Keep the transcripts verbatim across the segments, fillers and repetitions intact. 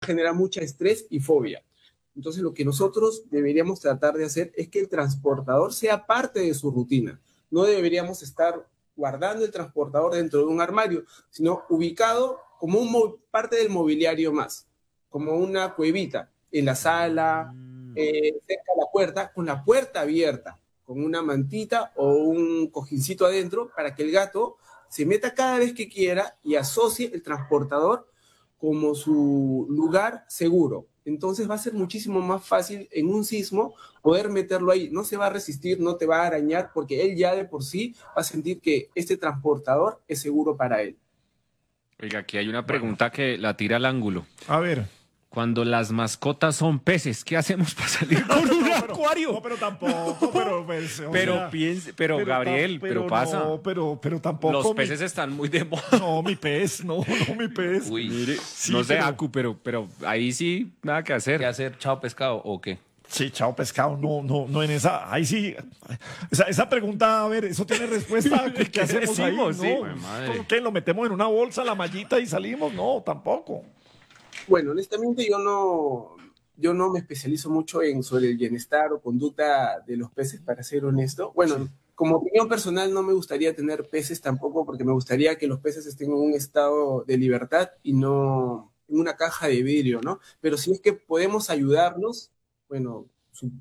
generar mucha estrés y fobia. Entonces lo que nosotros deberíamos tratar de hacer es que el transportador sea parte de su rutina. No deberíamos estar guardando el transportador dentro de un armario, sino ubicado como un parte del mobiliario más, como una cuevita en la sala, eh, cerca de la puerta, con la puerta abierta, con una mantita o un cojincito adentro para que el gato se meta cada vez que quiera y asocie el transportador como su lugar seguro. Entonces va a ser muchísimo más fácil en un sismo poder meterlo ahí. No se va a resistir, no te va a arañar, porque él ya de por sí va a sentir que este transportador es seguro para él. Oiga, aquí hay una pregunta bueno. que la tira al ángulo. A ver. Cuando las mascotas son peces, ¿qué hacemos para salir con no, un no, acuario? Pero, no, pero tampoco, pero, pues, pero, sea, piense, pero, pero Gabriel, pero, pero pasa. No, pero, pero tampoco. Los peces mi... están muy de moda. No, mi pez, no, no, mi pez. Uy, mire, sí, no sé, pero... Acu, pero, pero ahí sí, nada que hacer. ¿Qué hacer? ¿Chao pescado o qué? Sí, chao pescado, no, no, no en esa, ahí sí, esa, esa pregunta, a ver, eso tiene respuesta, ¿qué, qué hacemos decimos, ahí? ¿No? Sí. ¿Qué, lo metemos en una bolsa, la mallita y salimos? No, tampoco. Bueno, honestamente yo no, yo no me especializo mucho en sobre el bienestar o conducta de los peces, para ser honesto. Bueno, sí. Como opinión personal no me gustaría tener peces tampoco, porque me gustaría que los peces estén en un estado de libertad y no en una caja de vidrio, ¿no? Pero si es que podemos ayudarlos, bueno, su,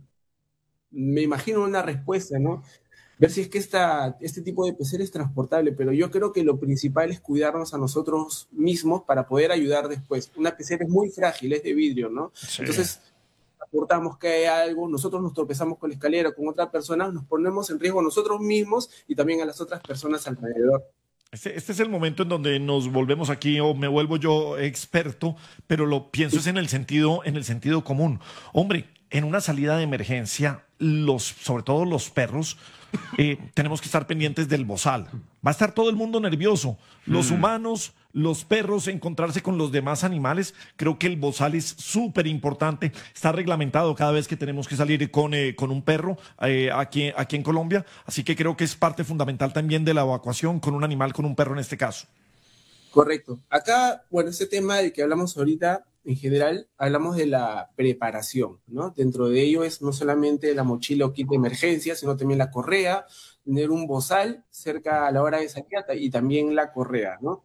me imagino una respuesta, ¿no? Ver si es que esta, este tipo de pecera es transportable, pero yo creo que lo principal es cuidarnos a nosotros mismos para poder ayudar después. Una pecera es muy frágil, es de vidrio, ¿no? Sí. Entonces, aportamos que hay algo, nosotros nos tropezamos con la escalera, con otra persona, nos ponemos en riesgo a nosotros mismos y también a las otras personas alrededor. Este, este es el momento en donde nos volvemos aquí, o me vuelvo yo experto, pero lo pienso sí. es en el sentido, en el sentido común. Hombre, en una salida de emergencia, los, sobre todo los perros, eh, tenemos que estar pendientes del bozal. Va a estar todo el mundo nervioso. Los mm. humanos, los perros, encontrarse con los demás animales. Creo que el bozal es súper importante. Está reglamentado cada vez que tenemos que salir con, eh, con un perro eh, aquí, aquí en Colombia. Así que creo que es parte fundamental también de la evacuación con un animal, con un perro en este caso. Correcto. Acá, bueno, ese tema del que hablamos ahorita, en general, hablamos de la preparación, ¿no? Dentro de ello es no solamente la mochila o kit de emergencia, sino también la correa, tener un bozal cerca a la hora de salida y también la correa, ¿no?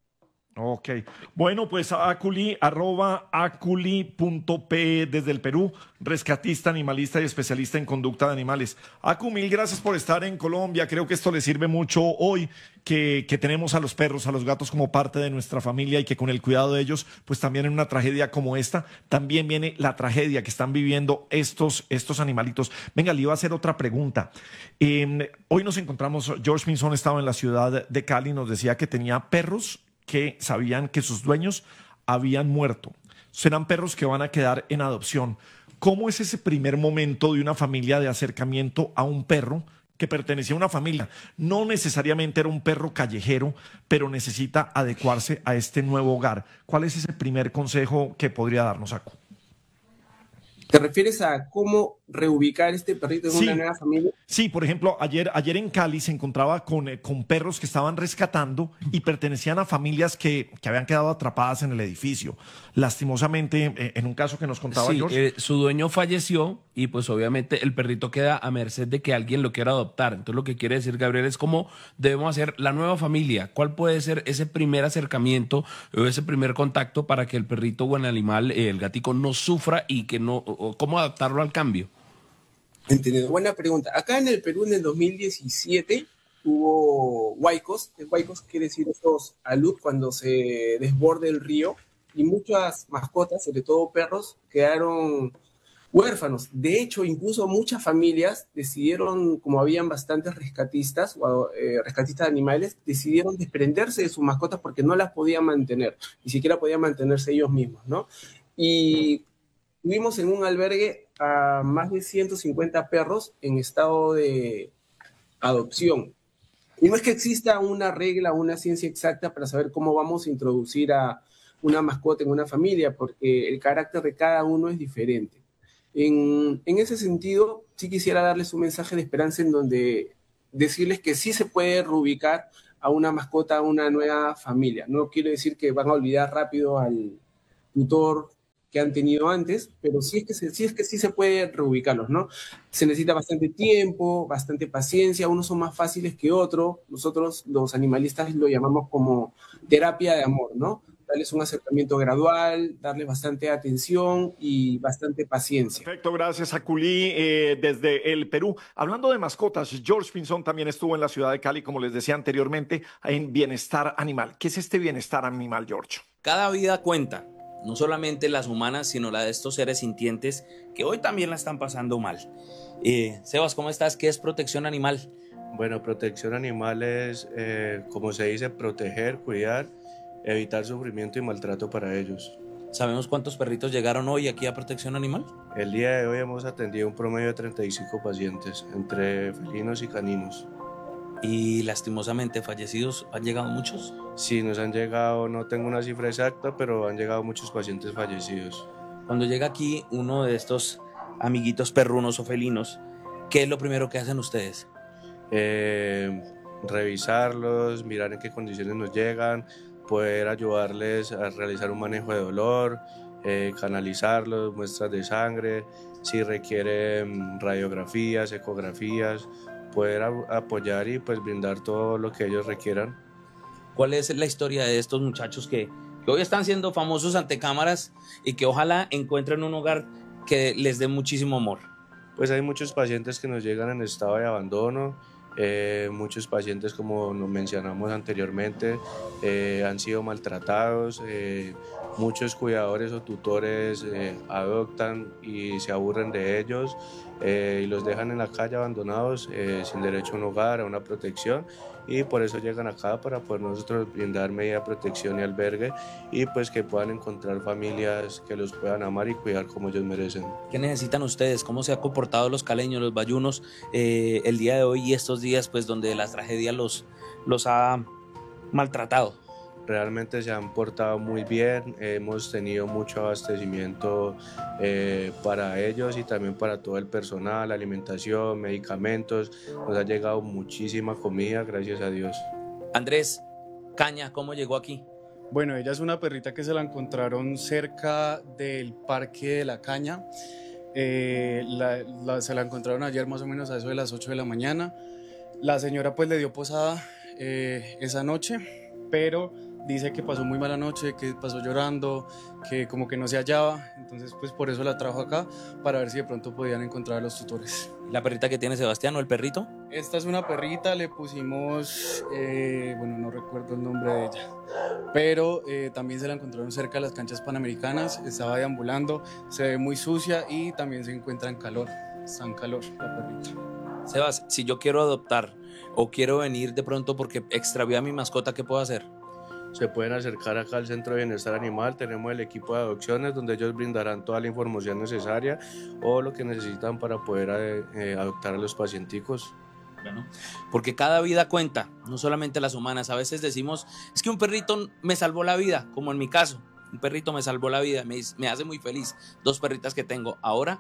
Ok. Bueno, pues Aculi, arroba aculi punto pe desde el Perú, rescatista, animalista y especialista en conducta de animales. Acu, mil gracias por estar en Colombia. Creo que esto le sirve mucho hoy que, que tenemos a los perros, a los gatos como parte de nuestra familia y que con el cuidado de ellos, pues también en una tragedia como esta, también viene la tragedia que están viviendo estos, estos animalitos. Venga, le iba a hacer otra pregunta. Eh, hoy nos encontramos, George Pinzón estaba en la ciudad de Cali, nos decía que tenía perros que sabían que sus dueños habían muerto. Serán perros que van a quedar en adopción. ¿Cómo es ese primer momento de una familia de acercamiento a un perro que pertenecía a una familia? No necesariamente era un perro callejero, pero necesita adecuarse a este nuevo hogar. ¿Cuál es ese primer consejo que podría darnos, Acu? ¿Te refieres a cómo reubicar este perrito en sí, una nueva familia? Sí, por ejemplo, ayer, ayer en Cali se encontraba con, eh, con perros que estaban rescatando y pertenecían a familias que, que habían quedado atrapadas en el edificio. Lastimosamente, eh, en un caso que nos contaba sí, George. Eh, su dueño falleció y pues obviamente el perrito queda a merced de que alguien lo quiera adoptar. Entonces lo que quiere decir Gabriel es cómo debemos hacer la nueva familia. ¿Cuál puede ser ese primer acercamiento o ese primer contacto para que el perrito o el animal, eh, el gatico, no sufra y que no, o cómo adaptarlo al cambio? Entendido. Buena pregunta. Acá en el Perú en el dos mil diecisiete hubo huaicos. Huaicos quiere decir estos alud cuando se desborde el río y muchas mascotas, sobre todo perros, quedaron huérfanos. De hecho, incluso muchas familias decidieron, como habían bastantes rescatistas o eh, rescatistas de animales, decidieron desprenderse de sus mascotas porque no las podían mantener, ni siquiera podían mantenerse ellos mismos, ¿no? Y tuvimos en un albergue a más de ciento cincuenta perros en estado de adopción. Y no es que exista una regla, una ciencia exacta para saber cómo vamos a introducir a una mascota en una familia, porque el carácter de cada uno es diferente. En, en ese sentido, sí quisiera darles un mensaje de esperanza en donde decirles que sí se puede reubicar a una mascota a una nueva familia. No quiero decir que van a olvidar rápido al tutor que han tenido antes, pero sí es que, se, sí, es que sí se puede reubicarlos, ¿no? Se necesita bastante tiempo, bastante paciencia, unos son más fáciles que otros, nosotros los animalistas lo llamamos como terapia de amor, ¿no? Darles un acercamiento gradual, darles bastante atención y bastante paciencia. Perfecto, gracias a Culí eh, desde el Perú. Hablando de mascotas, George Pinzón también estuvo en la ciudad de Cali, como les decía anteriormente, en Bienestar Animal. ¿Qué es este Bienestar Animal, George? Cada vida cuenta, no solamente las humanas, sino la de estos seres sintientes que hoy también la están pasando mal. Eh, Sebas, ¿cómo estás? ¿Qué es protección animal? Bueno, protección animal es, eh, como se dice, proteger, cuidar, evitar sufrimiento y maltrato para ellos. ¿Sabemos cuántos perritos llegaron hoy aquí a protección animal? El día de hoy hemos atendido un promedio de treinta y cinco pacientes, entre felinos y caninos. ¿Y lastimosamente fallecidos han llegado muchos? Sí, nos han llegado, no tengo una cifra exacta, pero han llegado muchos pacientes fallecidos. Cuando llega aquí uno de estos amiguitos perrunos o felinos, ¿qué es lo primero que hacen ustedes? Eh, revisarlos, mirar en qué condiciones nos llegan, poder ayudarles a realizar un manejo de dolor, eh, canalizarlos, muestras de sangre, si requieren radiografías, ecografías, poder a- apoyar y pues brindar todo lo que ellos requieran. ¿Cuál es la historia de estos muchachos que, que hoy están siendo famosos ante cámaras y que ojalá encuentren un hogar que les dé muchísimo amor? Pues hay muchos pacientes que nos llegan en estado de abandono, eh, muchos pacientes, como nos mencionamos anteriormente, eh, han sido maltratados, eh, muchos cuidadores o tutores eh, adoptan y se aburren de ellos eh, y los dejan en la calle abandonados, eh, sin derecho a un hogar, a una protección, y por eso llegan acá para poder nosotros brindar medida de protección y albergue y pues que puedan encontrar familias que los puedan amar y cuidar como ellos merecen. ¿Qué necesitan ustedes? ¿Cómo se han comportado los caleños, los bayunos eh, el día de hoy y estos días pues donde la tragedia los, los ha maltratado? Realmente se han portado muy bien, hemos tenido mucho abastecimiento eh, para ellos y también para todo el personal, alimentación, medicamentos, nos ha llegado muchísima comida, gracias a Dios. Andrés, Caña, ¿cómo llegó aquí? Bueno, ella es una perrita que se la encontraron cerca del Parque de la Caña. Eh, la- la- se la encontraron ayer más o menos a eso de las ocho de la mañana. La señora pues le dio posada eh, esa noche, pero dice que pasó muy mala noche, que pasó llorando, que como que no se hallaba. Entonces pues por eso la trajo acá, para ver si de pronto podían encontrar a los tutores. ¿La perrita que tiene Sebastián o el perrito? Esta es una perrita, le pusimos, eh, bueno, no recuerdo el nombre de ella, pero eh, también se la encontraron cerca de las canchas panamericanas, estaba deambulando, se ve muy sucia y también se encuentra en calor, está en calor la perrita. Sebas, si yo quiero adoptar o quiero venir de pronto porque extravié a mi mascota, ¿qué puedo hacer? Se pueden acercar acá al Centro de Bienestar Animal, tenemos el equipo de adopciones donde ellos brindarán toda la información necesaria o lo que necesitan para poder eh, eh, adoptar a los pacienticos. Bueno, porque cada vida cuenta, no solamente las humanas. A veces decimos, es que un perrito me salvó la vida, como en mi caso. Un perrito me salvó la vida, me, me hace muy feliz. Dos perritas que tengo. Ahora,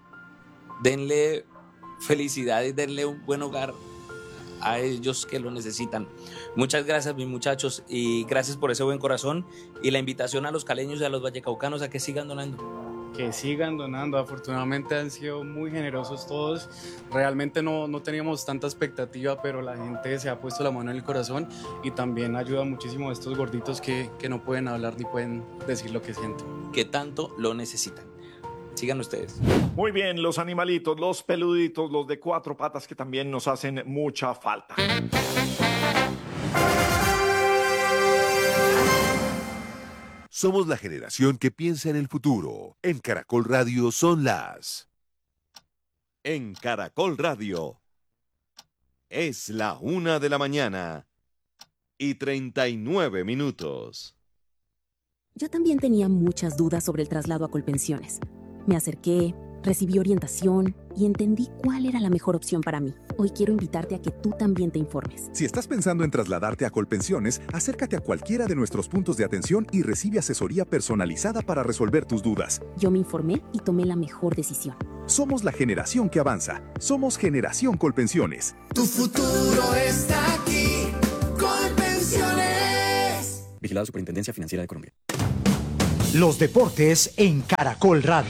denle felicidad y denle un buen hogar a ellos que lo necesitan. Muchas gracias, mis muchachos, y gracias por ese buen corazón y la invitación a los caleños y a los vallecaucanos a que sigan donando. Que sigan donando, afortunadamente han sido muy generosos todos, realmente no, no teníamos tanta expectativa, pero la gente se ha puesto la mano en el corazón y también ayuda muchísimo a estos gorditos que, que no pueden hablar ni pueden decir lo que sienten. Que tanto lo necesitan. Sigan ustedes. Muy bien, los animalitos, los peluditos, los de cuatro patas que también nos hacen mucha falta. Somos la generación que piensa en el futuro. En Caracol Radio son las... En Caracol Radio es la una de la mañana y treinta y nueve minutos. Yo también tenía muchas dudas sobre el traslado a Colpensiones. Me acerqué, recibí orientación y entendí cuál era la mejor opción para mí. Hoy quiero invitarte a que tú también te informes. Si estás pensando en trasladarte a Colpensiones, acércate a cualquiera de nuestros puntos de atención y recibe asesoría personalizada para resolver tus dudas. Yo me informé y tomé la mejor decisión. Somos la generación que avanza. Somos Generación Colpensiones. Tu futuro está aquí. Colpensiones. Vigilada Superintendencia Financiera de Colombia. Los deportes en Caracol Radio.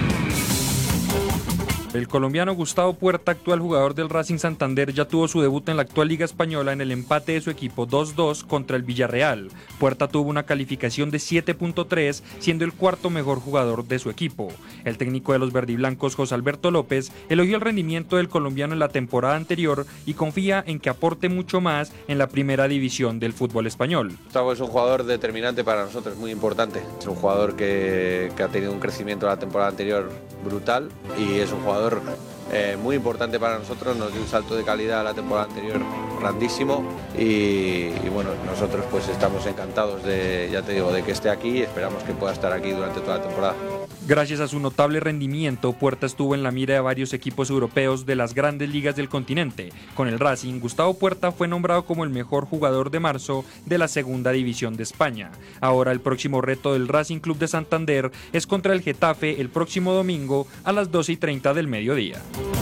El colombiano Gustavo Puerta, actual jugador del Racing Santander, ya tuvo su debut en la actual Liga Española en el empate de su equipo dos dos contra el Villarreal. Puerta tuvo una calificación de siete punto tres, siendo el cuarto mejor jugador de su equipo. El técnico de los verdiblancos, José Alberto López, elogió el rendimiento del colombiano en la temporada anterior y confía en que aporte mucho más en la primera división del fútbol español. Gustavo es un jugador determinante para nosotros, muy importante. Es un jugador que, que ha tenido un crecimiento la temporada anterior brutal y es un jugador Eh, muy importante para nosotros, nos dio un salto de calidad la temporada anterior grandísimo y, y bueno, nosotros pues estamos encantados de, ya te digo, de que esté aquí y esperamos que pueda estar aquí durante toda la temporada. Gracias a su notable rendimiento, Puerta estuvo en la mira de varios equipos europeos de las grandes ligas del continente. Con el Racing, Gustavo Puerta fue nombrado como el mejor jugador de marzo de la segunda división de España. Ahora el próximo reto del Racing Club de Santander es contra el Getafe el próximo domingo a las doce y treinta del mediodía.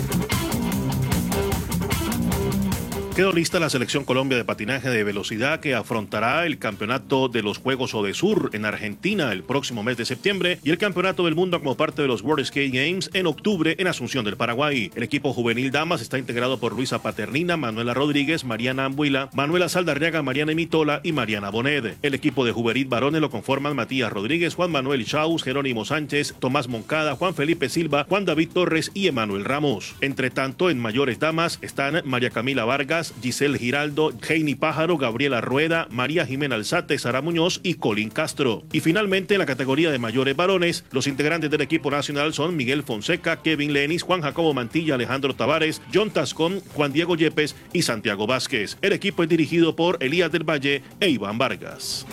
Quedó lista la Selección Colombia de patinaje de velocidad que afrontará el campeonato de los Juegos Odesur en Argentina el próximo mes de septiembre y el campeonato del mundo como parte de los World Skate Games en octubre en Asunción del Paraguay. El equipo juvenil damas está integrado por Luisa Paternina, Manuela Rodríguez, Mariana Ambuila, Manuela Saldarriaga, Mariana Emitola y Mariana Bonet. El equipo de juvenil varones lo conforman Matías Rodríguez, Juan Manuel Chaus, Jerónimo Sánchez, Tomás Moncada, Juan Felipe Silva, Juan David Torres y Emanuel Ramos. Entre tanto, en mayores damas están María Camila Vargas, Giselle Giraldo, Heini Pájaro, Gabriela Rueda, María Jimena Alzate, Sara Muñoz y Colín Castro. Y finalmente en la categoría de mayores varones, los integrantes del equipo nacional son Miguel Fonseca, Kevin Lenis, Juan Jacobo Mantilla, Alejandro Tavares, John Tascón, Juan Diego Yepes y Santiago Vázquez. El equipo es dirigido por Elías del Valle e Iván Vargas.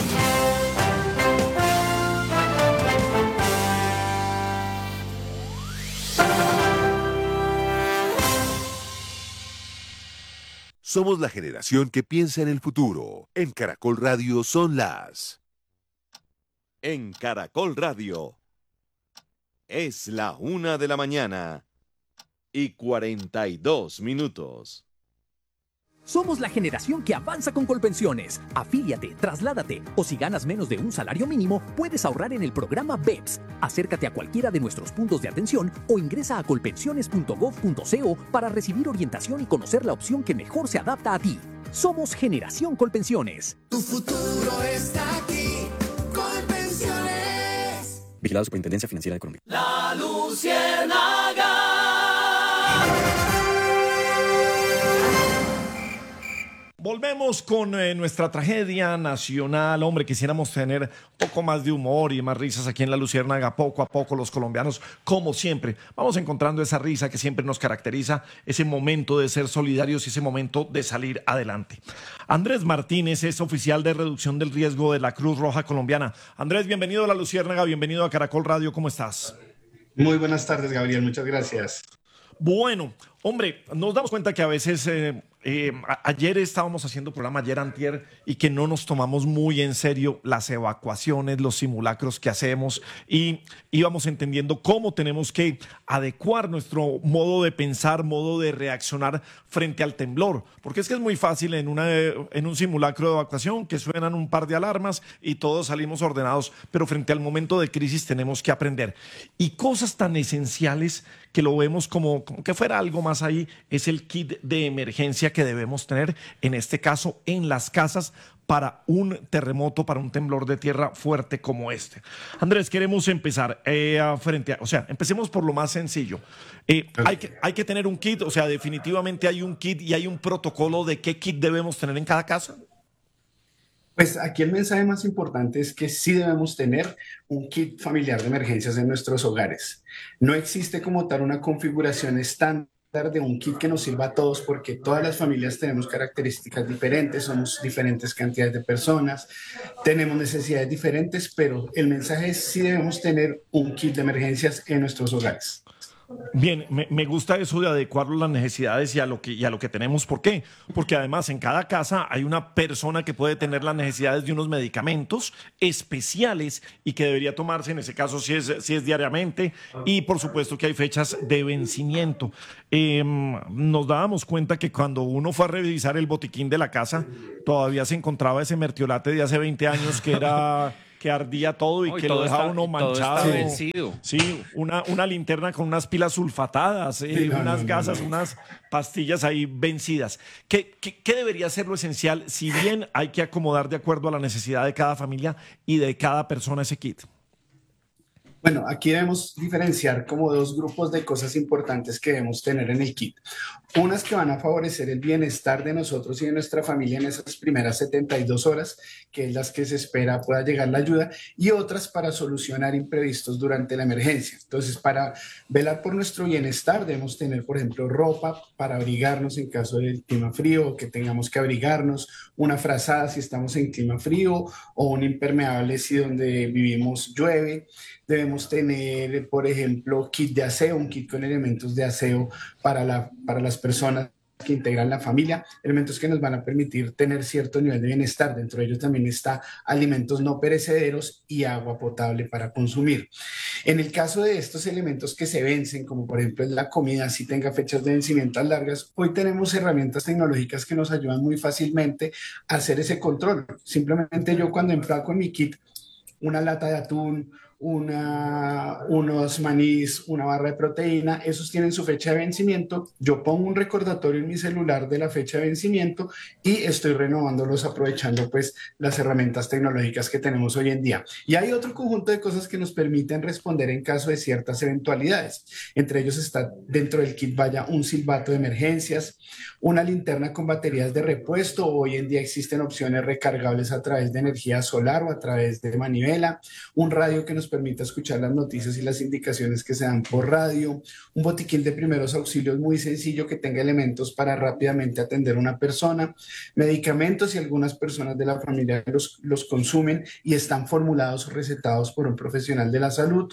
Somos la generación que piensa en el futuro. En Caracol Radio son las... En Caracol Radio es la una de la mañana y cuarenta y dos minutos. Somos la generación que avanza con Colpensiones. Afíliate, trasládate o si ganas menos de un salario mínimo, puedes ahorrar en el programa B E P S. Acércate a cualquiera de nuestros puntos de atención o ingresa a colpensiones punto gov punto co para recibir orientación y conocer la opción que mejor se adapta a ti. Somos Generación Colpensiones. Tu futuro está aquí. Colpensiones. Vigilado Superintendencia Financiera de Colombia. La Luciérnaga. Volvemos con eh, nuestra tragedia nacional. Hombre, quisiéramos tener un poco más de humor y más risas aquí en La Luciérnaga. Poco a poco los colombianos, como siempre, vamos encontrando esa risa que siempre nos caracteriza, ese momento de ser solidarios y ese momento de salir adelante. Andrés Martínez es oficial de reducción del riesgo de la Cruz Roja Colombiana. Andrés, bienvenido a La Luciérnaga, bienvenido a Caracol Radio. ¿Cómo estás? Muy buenas tardes, Gabriel. Muchas gracias. Bueno, hombre, nos damos cuenta que a veces... Eh, Eh, a- ayer estábamos haciendo programa, ayer antier, y que no nos tomamos muy en serio las evacuaciones, los simulacros que hacemos, y íbamos entendiendo cómo tenemos que adecuar nuestro modo de pensar, modo de reaccionar frente al temblor, porque es que es muy fácil en, una, en un simulacro de evacuación que suenan un par de alarmas y todos salimos ordenados, pero frente al momento de crisis tenemos que aprender. Y cosas tan esenciales que lo vemos como, como que fuera algo más ahí, es el kit de emergencia que debemos tener, en este caso en las casas, para un terremoto, para un temblor de tierra fuerte como este. Andrés, queremos empezar eh, a frente a, o sea, empecemos por lo más sencillo. Eh, hay, que, hay que tener un kit, o sea, definitivamente hay un kit y hay un protocolo de qué kit debemos tener en cada casa. Pues aquí el mensaje más importante es que sí debemos tener un kit familiar de emergencias en nuestros hogares. No existe como tal una configuración estándar de un kit que nos sirva a todos porque todas las familias tenemos características diferentes, somos diferentes cantidades de personas, tenemos necesidades diferentes, pero el mensaje es sí debemos tener un kit de emergencias en nuestros hogares. Bien, me, me gusta eso de adecuarlo a las necesidades y a, lo que, y a lo que tenemos. ¿Por qué? Porque además en cada casa hay una persona que puede tener las necesidades de unos medicamentos especiales y que debería tomarse, en ese caso, si es, si es diariamente. Y por supuesto que hay fechas de vencimiento. Eh, nos dábamos cuenta que cuando uno fue a revisar el botiquín de la casa, todavía se encontraba ese mertiolate de hace veinte años que era... que ardía todo y Oh, y que todo lo dejaba está- uno y todo está manchado. vencido. Sí, una, una linterna con unas pilas sulfatadas, eh, Sí, no, unas no, no, gasas, no. unas pastillas ahí vencidas. ¿Qué, qué, qué debería ser lo esencial? Si bien hay que acomodar de acuerdo a la necesidad de cada familia y de cada persona ese kit. Bueno, aquí debemos diferenciar como dos grupos de cosas importantes que debemos tener en el kit. Unas que van a favorecer el bienestar de nosotros y de nuestra familia en esas primeras setenta y dos horas, que es las que se espera pueda llegar la ayuda, y otras para solucionar imprevistos durante la emergencia. Entonces, para velar por nuestro bienestar, debemos tener, por ejemplo, ropa para abrigarnos en caso del clima frío o que tengamos que abrigarnos, una frazada si estamos en clima frío o un impermeable si donde vivimos llueve. Debemos tener, por ejemplo, kit de aseo, un kit con elementos de aseo para, la, para las personas que integran la familia, elementos que nos van a permitir tener cierto nivel de bienestar. Dentro de ellos también está alimentos no perecederos y agua potable para consumir. En el caso de estos elementos que se vencen, como por ejemplo la comida, si tenga fechas de vencimiento largas, hoy tenemos herramientas tecnológicas que nos ayudan muy fácilmente a hacer ese control. Simplemente yo cuando empaco en mi kit una lata de atún, una, unos manís, una barra de proteína, esos tienen su fecha de vencimiento. Yo pongo un recordatorio en mi celular de la fecha de vencimiento y estoy renovándolos aprovechando pues las herramientas tecnológicas que tenemos hoy en día. Y hay otro conjunto de cosas que nos permiten responder en caso de ciertas eventualidades. Entre ellos está dentro del kit vaya un silbato de emergencias, una linterna con baterías de repuesto. Hoy en día existen opciones recargables a través de energía solar o a través de manivela, un radio que nos permita escuchar las noticias y las indicaciones que se dan por radio, un botiquín de primeros auxilios muy sencillo que tenga elementos para rápidamente atender a una persona, medicamentos si algunas personas de la familia los, los consumen y están formulados o recetados por un profesional de la salud.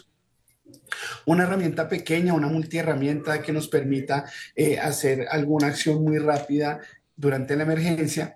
Una herramienta pequeña, una multiherramienta que nos permita eh, hacer alguna acción muy rápida durante la emergencia.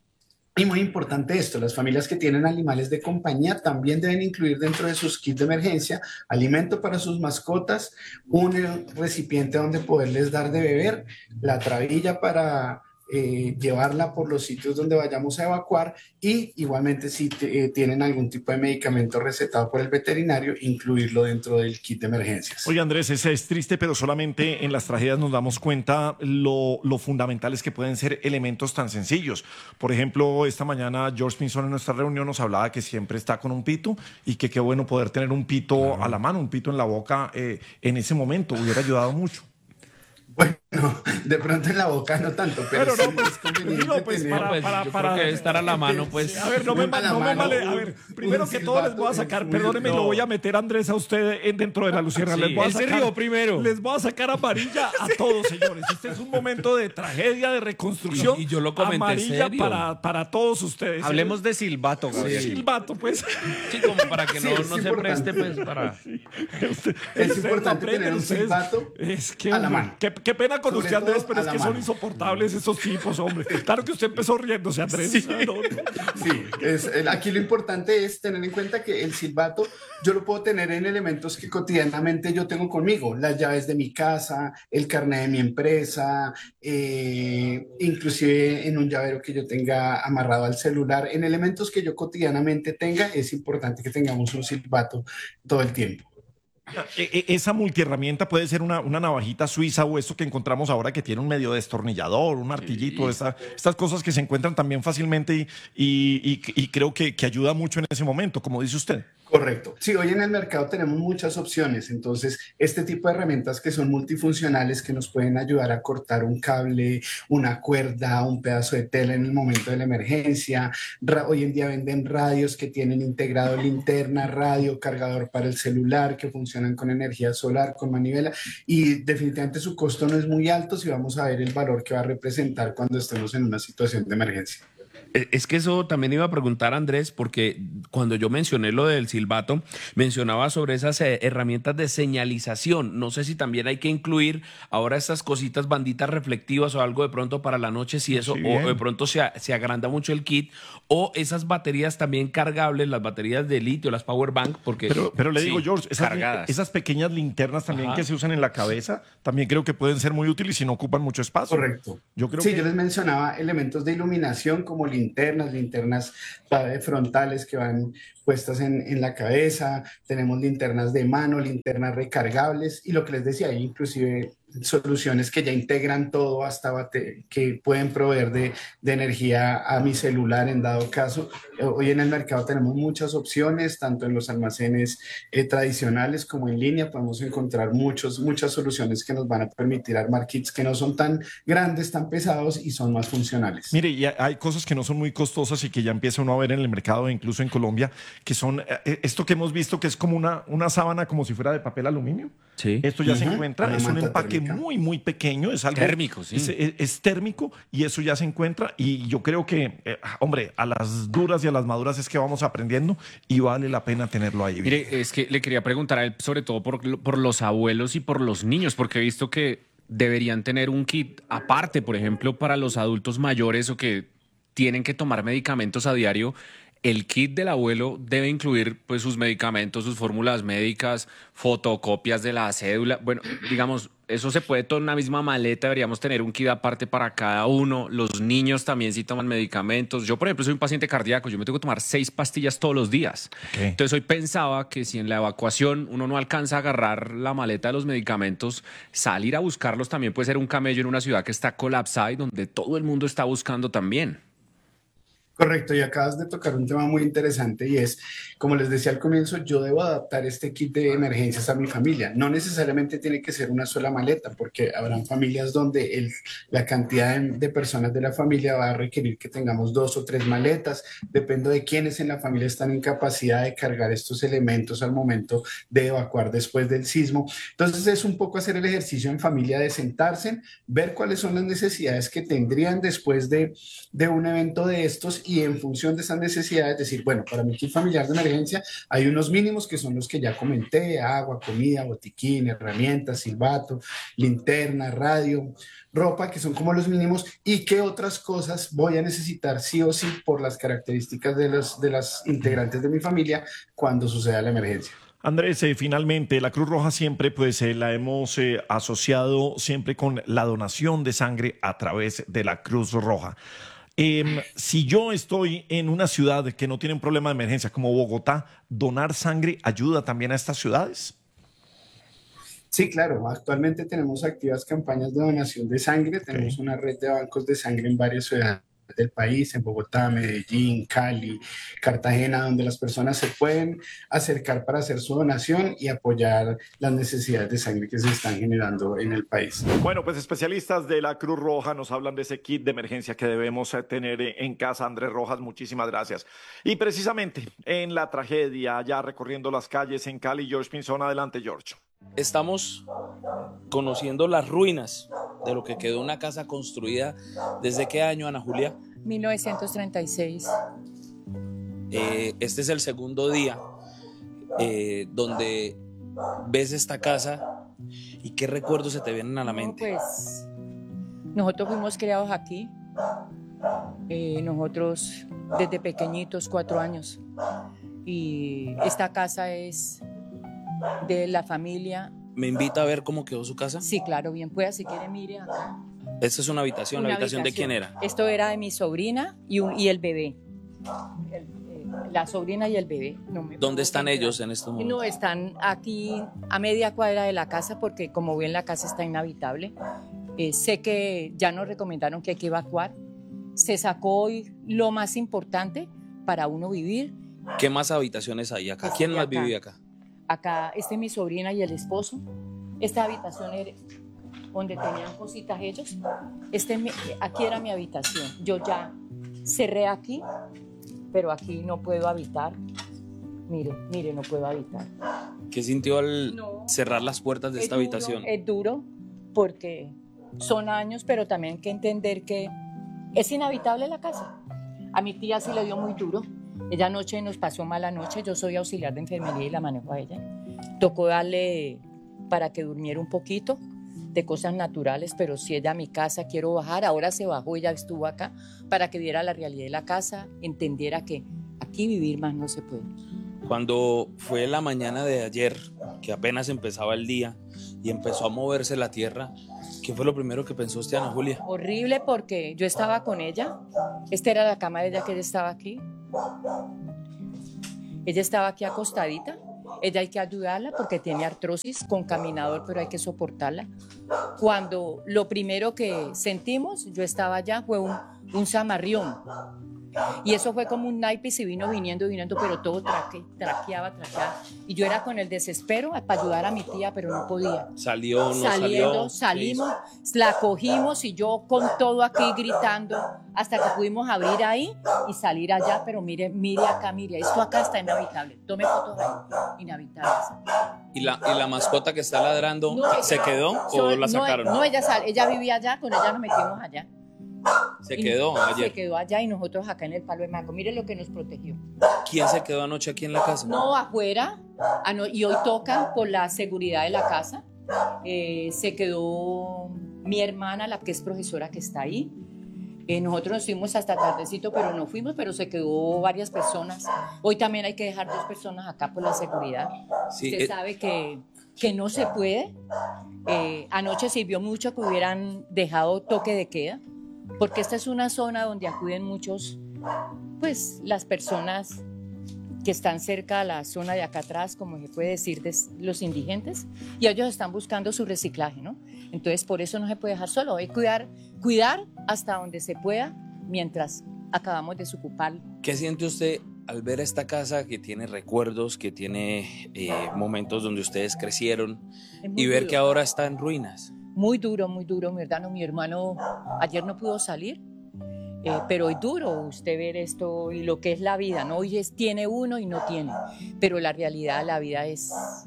Y muy importante esto, las familias que tienen animales de compañía también deben incluir dentro de sus kits de emergencia alimento para sus mascotas, un recipiente donde poderles dar de beber, la trabilla para eh, llevarla por los sitios donde vayamos a evacuar y igualmente si eh, tienen algún tipo de medicamento recetado por el veterinario, incluirlo dentro del kit de emergencias. Oye, Andrés, ese es triste, pero solamente en las tragedias nos damos cuenta lo, lo fundamentales que pueden ser elementos tan sencillos. Por ejemplo, esta mañana George Pinson en nuestra reunión nos hablaba que siempre está con un pito y que qué bueno poder tener un pito claro. a la mano, un pito en la boca eh, en ese momento. Hubiera ayudado mucho. Bueno, de pronto en la boca no tanto, pero, pero sí no, pues, es conveniente digo, pues, tener- para, Pues, para, yo para creo que estar a la mano, pues. A ver, no me, A la no me mano, vale. A un- ver, primero un que todo les voy a silbato, sacar, un- perdónenme, no. lo voy a meter Andrés a usted en- dentro de la Luciana. Sí, les voy a él se sacar, rió primero. Les voy a sacar amarilla a todos, señores. Este es un momento de tragedia, de reconstrucción. Y- y yo lo comenté amarilla serio. para, para todos ustedes. Hablemos de silbato, Gabriel. Silbato, pues. Sí, como para que Sí, no, es no se importante. preste, pues, para... Usted- Es ustedes importante aprenden, tener un ustedes- silbato Es que, a la hombre, mano. Qué, qué pena con Sobre usted, Andrés, todo pero a es la que son mano. insoportables esos tipos, hombre. Claro que usted empezó riéndose, Andrés. No, no. Sí, es, el- aquí lo importante es tener en cuenta que el silbato yo lo puedo tener en elementos que cotidianamente yo tengo conmigo, las llaves de mi casa, el carnet de mi empresa, eh, inclusive en un llavero que yo tenga amarrado al celular, en elementos que yo cotidianamente tenga, es importante que tengamos un silbato todo el tiempo. E- e- Esa multiherramienta puede ser una, una navajita suiza o esto que encontramos ahora que tiene un medio destornillador, un martillito, esta- estas cosas que se encuentran también fácilmente y, y- y- y creo que, que ayuda mucho en ese momento, como dice usted. Correcto. Sí, hoy en el mercado tenemos muchas opciones, entonces este tipo de herramientas que son multifuncionales que nos pueden ayudar a cortar un cable, una cuerda, un pedazo de tela en el momento de la emergencia. Ra- hoy en día venden radios que tienen integrado linterna, radio, cargador para el celular, que funcionan con energía solar, con manivela y definitivamente su costo no es muy alto si vamos a ver el valor que va a representar cuando estemos en una situación de emergencia. Eh, Es que eso también iba a preguntar, Andrés, porque cuando yo mencioné lo del silbato, mencionaba sobre esas eh, herramientas de señalización. No sé si también hay que incluir ahora estas cositas, banditas reflectivas o algo de pronto para la noche, si eso, Sí, o bien. de pronto se, a- se agranda mucho el kit, o esas baterías también cargables, las baterías de litio, las power bank, porque... Pero, pero le Sí, digo, George, esas, cargadas. esas pequeñas linternas también Ajá. que se usan en la cabeza, también creo que pueden ser muy útiles y no ocupan mucho espacio. Correcto. Yo creo Sí, que... yo les mencionaba elementos de iluminación como linternas, linternas eh, frontales que van puestas en, en la cabeza, tenemos linternas de mano, linternas recargables y lo que les decía, hay inclusive soluciones que ya integran todo hasta bate- que pueden proveer de, de energía a mi celular en dado caso. Eh, Hoy en el mercado tenemos muchas opciones, tanto en los almacenes eh, tradicionales como en línea. Podemos encontrar muchos, muchas soluciones que nos van a permitir armar kits que no son tan grandes, tan pesados y son más funcionales. Mire, y hay cosas que no son muy costosas y que ya empieza uno a ver en el mercado, incluso en Colombia, que son eh, esto que hemos visto que es como una, una sábana como si fuera de papel aluminio. Sí. Esto ya se Ujú. encuentra, Una es un manta empaque térmica. muy, muy pequeño. Es algo Térmico, sí. Es, es- es térmico y eso ya se encuentra. Y yo creo que, eh, hombre, a las duras y a las maduras es que vamos aprendiendo y vale la pena tenerlo ahí. Mire, es que le quería preguntar a él, sobre todo por, por los abuelos y por los niños, porque he visto que deberían tener un kit aparte, por ejemplo, para los adultos mayores o que tienen que tomar medicamentos a diario. El kit del abuelo debe incluir pues sus medicamentos, sus fórmulas médicas, fotocopias de la cédula. Bueno, digamos, eso se puede todo en una misma maleta. Deberíamos tener un kit aparte para cada uno. Los niños también sí toman medicamentos. Yo, por ejemplo, soy un paciente cardíaco. Yo me tengo que tomar seis pastillas todos los días. Entonces hoy pensaba que si en la evacuación uno no alcanza a agarrar la maleta de los medicamentos, salir a buscarlos también puede ser un camello en una ciudad que está colapsada y donde todo el mundo está buscando también. Correcto, y acabas de tocar un tema muy interesante y es, como les decía al comienzo, yo debo adaptar este kit de emergencias a mi familia. No necesariamente tiene que ser una sola maleta, porque habrán familias donde el- la cantidad de, de personas de la familia va a requerir que tengamos dos o tres maletas. Depende de quiénes en la familia están en capacidad de cargar estos elementos al momento de evacuar después del sismo. Entonces es un poco hacer el ejercicio en familia de sentarse, ver cuáles son las necesidades que tendrían después de, de un evento de estos y en función de esas necesidades decir, bueno, para mi kit familiar de emergencia hay unos mínimos que son los que ya comenté: agua, comida, botiquín, herramientas, silbato, linterna, radio, ropa, que son como los mínimos, y qué otras cosas voy a necesitar sí o sí por las características de, los, de las integrantes de mi familia cuando suceda la emergencia. Andrés, eh, finalmente, la Cruz Roja siempre pues eh, la hemos eh, asociado siempre con la donación de sangre a través de la Cruz Roja. Em, si yo estoy en una ciudad que no tiene un problema de emergencia como Bogotá, ¿donar sangre ayuda también a estas ciudades? Sí, claro. Actualmente tenemos activas campañas de donación de sangre. Tenemos una red de bancos de sangre en varias ciudades del país, en Bogotá, Medellín, Cali, Cartagena, donde las personas se pueden acercar para hacer su donación y apoyar las necesidades de sangre que se están generando en el país. Bueno, pues especialistas de la Cruz Roja nos hablan de ese kit de emergencia que debemos eh, tener eh, en casa. Andrés Rojas, muchísimas gracias. Y precisamente en la tragedia, ya recorriendo las calles en Cali, George Pinzón, adelante, George. Estamos conociendo las ruinas de lo que quedó una casa construida. ¿Desde qué año, Ana Julia? mil novecientos treinta y seis. Eh, este es el segundo día eh, donde ves esta casa y qué recuerdos se te vienen a la mente. No, pues nosotros fuimos criados aquí, eh, nosotros desde pequeñitos, cuatro años, y esta casa es de la familia. ¿Me invita a ver cómo quedó su casa? Sí, claro, bien pueda, si quiere mire acá. Esta es una habitación. Una ¿La habitación, habitación. de quién era? Esto era de mi sobrina y, un- y el bebé. El- eh, la sobrina y el bebé. No me ¿Dónde puedo están enterar. ellos en estos momentos? No, están aquí a media cuadra de la casa porque como ven la casa está inhabitable. Eh, sé que ya nos recomendaron que hay que evacuar. Se sacó hoy lo más importante para uno vivir. ¿Qué más habitaciones hay acá? ¿Quién Sí, más acá. vive acá? Acá, esta es mi sobrina y el esposo. Esta habitación era donde tenían cositas ellos. Este es mi- aquí era mi habitación. Yo ya cerré aquí, pero aquí no puedo habitar. Mire, mire, no puedo habitar. ¿Qué sintió al cerrar las puertas de Es esta duro, habitación? Es duro porque son años, pero también hay que entender que es inhabitable la casa. A mi tía sí le dio muy duro. Ella anoche nos pasó mala noche. Yo soy auxiliar de enfermería y la manejo a ella. Tocó darle para que durmiera un poquito de cosas naturales, pero si ella a mi casa quiero bajar, ahora se bajó, ella estuvo acá para que viera la realidad de la casa, entendiera que aquí vivir más no se puede. Cuando fue la mañana de ayer, que apenas empezaba el día y empezó a moverse la tierra, ¿qué fue lo primero que pensó usted, Ana Julia? Horrible porque yo estaba con ella, esta era la cama de ella que ella estaba aquí, Ella estaba aquí acostadita. Ella hay que ayudarla porque tiene artrosis con caminador, pero hay que soportarla. Cuando lo primero que sentimos, yo estaba allá, fue un, un zamarrión. Y eso fue como un naipe y se vino viniendo, viniendo, pero todo traque, traqueaba, traqueaba. Y yo era con el desespero para ayudar a mi tía, pero no podía. Salió, no Saliendo, salió. salimos, la cogimos y yo con todo aquí gritando hasta que pudimos abrir ahí y salir allá, pero mire, mire acá, mire, esto acá está inhabitable. Tome fotos ahí, inhabitables. ¿Y la, ¿Y la mascota que está ladrando No, se ella- quedó yo- o la sacaron? No, no, ella, sal, ella vivía allá, con ella nos metimos allá. Se Y quedó ayer. Se quedó allá y nosotros acá en el Palo de Mango. Mire lo que nos protegió. ¿Quién se quedó anoche aquí en la casa? No, afuera. ano- Y hoy toca por la seguridad de la casa. Eh, se quedó mi hermana, la que es profesora que está ahí. Eh, nosotros nos fuimos hasta tardecito, pero no fuimos, pero se quedó varias personas. Hoy también hay que dejar dos personas acá por la seguridad. Sí, Usted eh. sabe que, que no se puede. Eh, anoche sirvió mucho que hubieran dejado toque de queda, porque esta es una zona donde acuden muchos, pues las personas que están cerca a la zona de acá atrás, como se puede decir, de los indigentes, y ellos están buscando su reciclaje, ¿no? Entonces, por eso no se puede dejar solo, hay que cuidar, cuidar hasta donde se pueda, mientras acabamos de desocupar. ¿Qué siente usted al ver esta casa que tiene recuerdos, que tiene eh, momentos donde ustedes crecieron Es muy y ver duro. que ahora está en ruinas? Muy duro, muy duro, mi hermano. Mi hermano ayer no pudo salir, eh, pero es duro usted ver esto y lo que es la vida, ¿no? Hoy es, tiene uno y no tiene, pero la realidad, la vida es...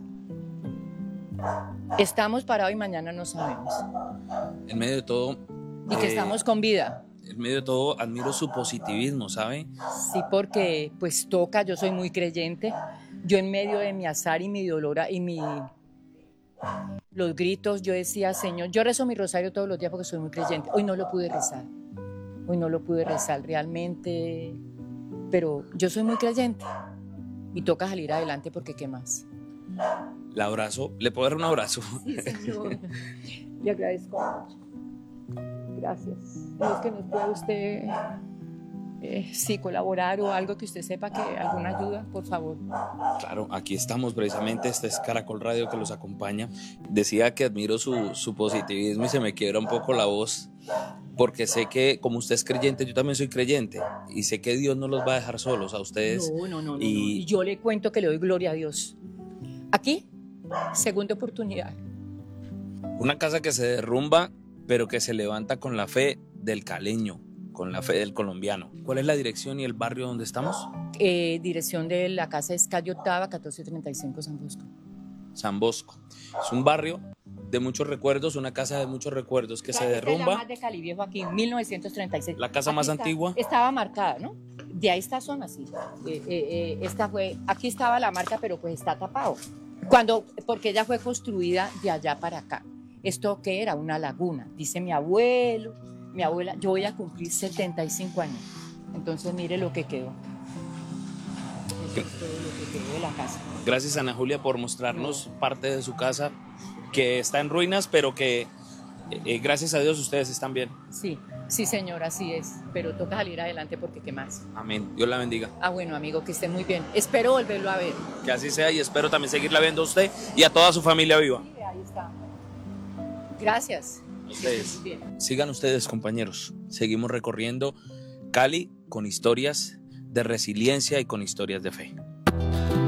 Estamos parados y mañana no sabemos. En medio de todo... Y que eh, estamos con vida. En medio de todo, admiro su positivismo, ¿sabe? Sí, porque pues toca, yo soy muy creyente. Yo en medio de mi azar y mi dolor y mi... los gritos, yo decía, Señor, yo rezo mi rosario todos los días porque soy muy creyente. Hoy no lo pude rezar. Hoy no lo pude rezar realmente, pero yo soy muy creyente y toca salir adelante porque ¿qué más? La abrazo. ¿Le puedo dar un abrazo? Sí, señor. Le agradezco mucho. Gracias. Es que nos puede usted eh, sí colaborar o algo que usted sepa, que alguna ayuda, por favor. Claro, aquí estamos precisamente, este es Caracol Radio que los acompaña. Decía que admiro su, su positivismo y se me quiebra un poco la voz, porque sé que como usted es creyente, yo también soy creyente, y sé que Dios no los va a dejar solos a ustedes. No, no, no, no, y... no. Y yo le cuento que le doy gloria a Dios. Aquí, segunda oportunidad. Una casa que se derrumba, pero que se levanta con la fe del caleño, con la fe del colombiano. ¿Cuál es la dirección y el barrio donde estamos? Eh, dirección de la casa es calle Octava, catorce treinta y cinco, San Bosco. San Bosco. Es un barrio de muchos recuerdos, una casa de muchos recuerdos que se Esta es la derrumba. más de Cali Viejo aquí, en mil novecientos treinta y seis. La casa Aquí más está- antigua. Estaba marcada, ¿no? De ahí esta zona, sí. Eh, eh, eh, esta fue, aquí estaba la marca, pero pues está tapado. Cuando, porque ella fue construida de allá para acá. Esto que era una laguna, dice mi abuelo, mi abuela, yo voy a cumplir setenta y cinco años. Entonces mire lo que quedó. Eso es todo lo que quedó de la casa. Gracias, Ana Julia, por mostrarnos parte de su casa que está en ruinas, pero que eh, gracias a Dios ustedes están bien. Sí, sí señor, así es. Pero toca salir adelante porque ¿qué más? Amén. Dios la bendiga. Ah, bueno, amigo, que esté muy bien. Espero volverlo a ver. Que así sea y espero también seguirla viendo a usted y a toda su familia viva. Sí, ahí está. Gracias. Ustedes. Muy bien. Sigan ustedes, compañeros. Seguimos recorriendo Cali con historias de resiliencia y con historias de fe.